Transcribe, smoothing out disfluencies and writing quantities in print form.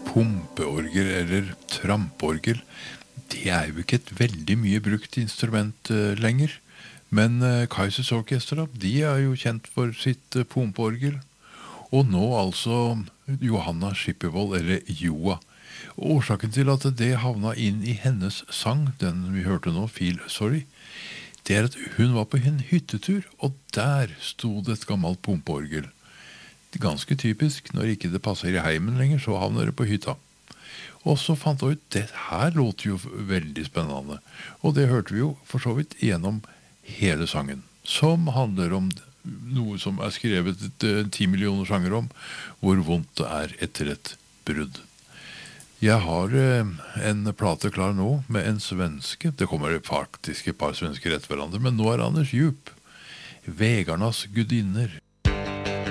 Pumpeorgel eller trampeorgel, det er jo ikke et veldig mye brukt instrument lenger. Men Kaizers Orchestra, de er jo kjent for sitt pumpeorgel. Og nå altså Johanna Schippervold, eller Joa. Årsaken til at det havna inn i hennes sang, den vi hørte nå, Feel Sorry, det er at hun var på en hyttetur, og der sto det et gammelt pumpeorgel. Ganske typisk, når ikke det passer i heimen lenger, så havner det på hytta. Og så fant jeg ut, det her låter jo veldig spennende. Og det hørte vi jo for så vidt gjennom hele sangen, som handler om noe som er skrevet 10 millioner sanger om, hvor vondt det er etter et brudd. Jeg har en plate klar nå med en svenske. Det kommer faktisk et par svensker etter hverandre, men nå er Anders Djup. Vegarnas gudinner.